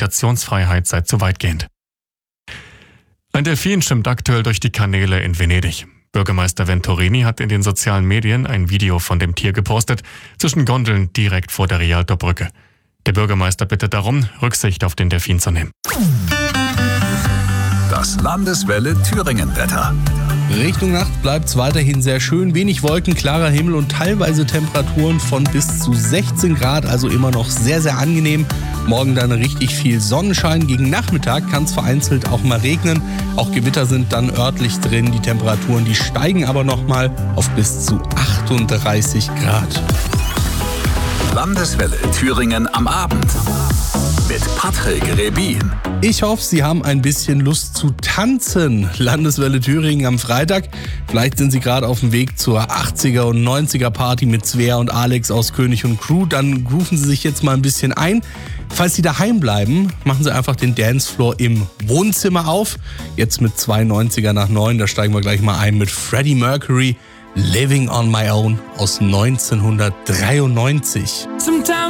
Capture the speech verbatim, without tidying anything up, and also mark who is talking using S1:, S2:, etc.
S1: Kommunikationsfreiheit sei zu weitgehend. Ein Delfin schwimmt aktuell durch die Kanäle in Venedig. Bürgermeister Venturini hat in den sozialen Medien ein Video von dem Tier gepostet, zwischen Gondeln direkt vor der Rialtobrücke. Der Bürgermeister bittet darum, Rücksicht auf den Delfin zu nehmen.
S2: Das Landeswelle Thüringen-Wetter.
S3: Richtung Nacht bleibt es weiterhin sehr schön, wenig Wolken, klarer Himmel und teilweise Temperaturen von bis zu sechzehn Grad, also immer noch sehr, sehr angenehm. Morgen dann richtig viel Sonnenschein, gegen Nachmittag kann es vereinzelt auch mal regnen. Auch Gewitter sind dann örtlich drin, die Temperaturen, die steigen aber nochmal auf bis zu achtunddreißig Grad.
S2: Landeswelle Thüringen am Abend mit Patrick Rebin.
S3: Ich hoffe, Sie haben ein bisschen Lust zu tanzen. Landeswelle Thüringen am Freitag. Vielleicht sind Sie gerade auf dem Weg zur achtziger und neunziger Party mit Svea und Alex aus König und Crew. Dann grooven Sie sich jetzt mal ein bisschen ein. Falls Sie daheim bleiben, machen Sie einfach den Dancefloor im Wohnzimmer auf. Jetzt mit zwei neunziger nach neun, da steigen wir gleich mal ein mit Freddie Mercury, Living on My Own aus neunzehnhundertdreiundneunzig.
S4: Sometimes